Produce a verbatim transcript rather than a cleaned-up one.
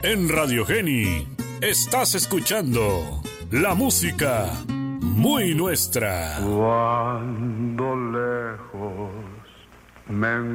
En Radio Geni estás escuchando la música muy nuestra. Cuando lejos me